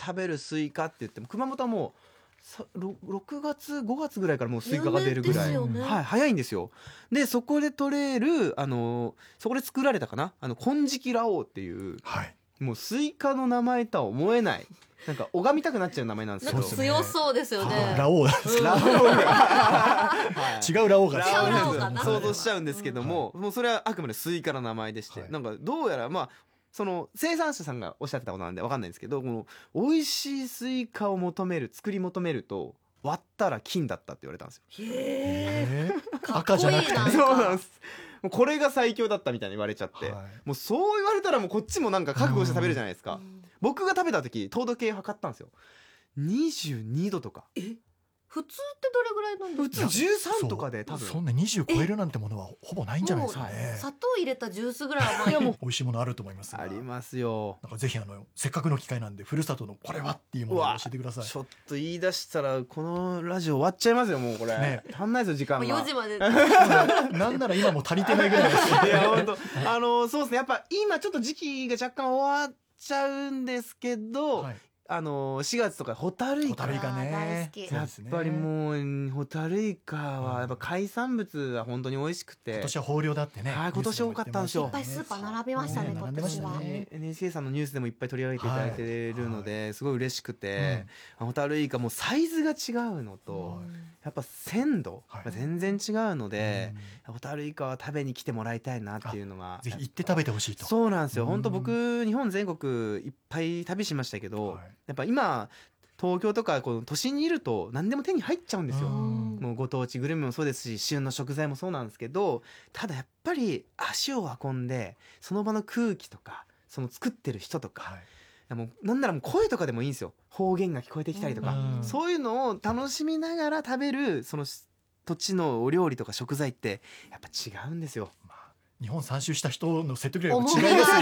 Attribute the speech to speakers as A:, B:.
A: 食べるスイカって言っても熊本はもう6月5月ぐらいからもうスイカが出るぐらい、
B: 有名ですよね。
A: はい、早いんですよ。でそこで取れるそこで作られたかな金色ラオウっていう、
C: はい、
A: もうスイカの名前とは思えないなんか拝みたくなっちゃう名前なんですけど、
B: なんか強そうですよね。
C: ラオウ
A: ラオウが、はい
C: 違うラオウが
B: 違うラオウ
A: です
B: かな
A: 想像しちゃうんですけども、もうそれはあくまでスイカの名前でして、
C: はい
A: なんかどうやらまあその生産者さんがおっしゃってたことなんで分かんないんですけど、この美味しいスイカを作り求めると割ったら金だったって言われたんですよ。
B: へーかっこ
C: 赤じゃなくてね
B: いいなんか
A: そうなんです。もうこれが最強だったみたいに言われちゃって、
C: はい
A: もうそう言われたらもうこっちもなんか覚悟して食べるじゃないですか。
B: うん
A: 僕が食べた時糖度計測ったんですよ。22度とか、
B: 普通ってどれぐらいなん
A: 普
B: ですか？
A: 通13とかで多分
C: そんな20超えるなんてものはほぼないんじゃないですかね。
B: 砂糖入れたジュースぐらいはまあ
A: いやもう
C: 美味しいものあると思いますが、
A: ありますよ。
C: なんかぜひせっかくの機会なんでふるさとのこれはっていうものを教えてください。
A: ちょっと言い出したらこのラジオ終わっちゃいますよもうこれ、
C: ね
A: 足んないですよ時間
B: もう
A: が。
B: 4時まで
C: なんなら今も足りてないぐらいです
A: いや本当そうですね、やっぱ今ちょっと時期が若干終わっちゃうんですけど、
C: はい、
A: 4月とかホタルイカ
C: ホタルイカ
B: あー大
C: ね
B: 好き
A: やっぱりもうホタルイカはやっぱ海産物は本当に美味しくて、
C: 今年は豊漁だってね。
A: はい今年多かったんですよ
B: いっぱいスーパー並びましたね
C: 並んでました
B: 今年は
C: ね。
A: NHK さんのニュースでもいっぱい取り上げていただいてるので、すごい嬉しく
C: うん
A: て、ホタルイカもうサイズが違うのと、やっぱ鮮度が全然違うので、ホタルイカは食べに来てもらいたいなっていうのが、
C: ぜひ行って食べてほしいと。
A: そうなんですよ。
C: うん
A: 本当僕日本全国いっぱい旅しましたけど、
C: はい
A: やっぱ今東京とかこの都心にいると何でも手に入っちゃうんですよ。
C: うん
A: もうご当地グルメもそうですし旬の食材もそうなんですけど、ただやっぱり足を運んでその場の空気とかその作ってる人とか、
C: はい
A: もうなんならもう声とかでもいいんですよ。方言が聞こえてきたりとか、
C: うん
A: そういうのを楽しみながら食べるその土地のお料理とか食材ってやっぱ違うんですよ。
C: 日本3周した人の説得力が違いますよ